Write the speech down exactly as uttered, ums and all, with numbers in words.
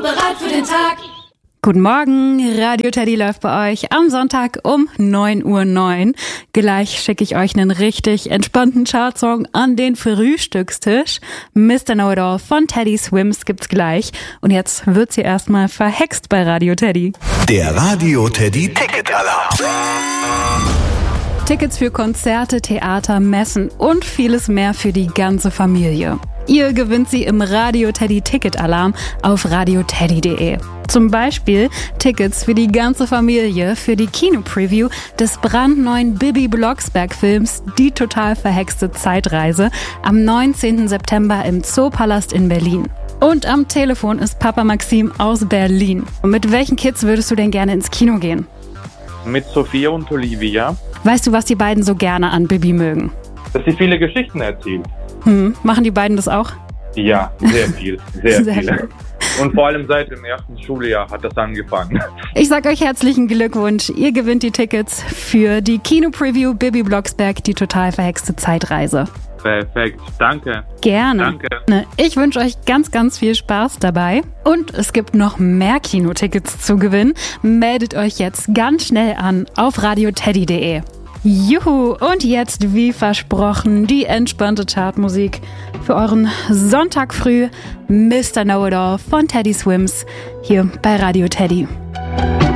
bereit für den Tag. Guten Morgen, Radio Teddy läuft bei euch am Sonntag um neun Uhr neun. Gleich schicke ich euch einen richtig entspannten Chartsong an den Frühstückstisch. Mister Know-It-All von Teddy Swims gibt's gleich. Und jetzt wird's hier erstmal verhext bei Radio Teddy. Der Radio Teddy Ticket-Alarm. Tickets für Konzerte, Theater, Messen und vieles mehr für die ganze Familie. Ihr gewinnt sie im Radio Teddy Ticket Alarm auf radio teddy punkt de. Zum Beispiel Tickets für die ganze Familie für die Kino-Preview des brandneuen Bibi Blocksberg-Films Die total verhexte Zeitreise am neunzehnten September im Zoopalast in Berlin. Und am Telefon ist Papa Maxim aus Berlin. Und mit welchen Kids würdest du denn gerne ins Kino gehen? Mit Sophia und Olivia. Weißt du, was die beiden so gerne an Bibi mögen? Dass sie viele Geschichten erzählt. Hm, machen die beiden das auch? Ja, sehr viel, sehr, Sehr viele. viel. Und vor allem seit dem ersten Schuljahr hat das angefangen. Ich sag euch herzlichen Glückwunsch. Ihr gewinnt die Tickets für die Kino-Preview Bibi Blocksberg, die total verhexte Zeitreise. Perfekt, danke. Gerne. Danke. Ich wünsche euch ganz, ganz viel Spaß dabei. Und es gibt noch mehr Kinotickets zu gewinnen. Meldet euch jetzt ganz schnell an auf radio teddy punkt de. Juhu, und jetzt, wie versprochen, die entspannte Chartmusik für euren Sonntag früh. Mister Know-It-All von Teddy Swims hier bei Radio Teddy.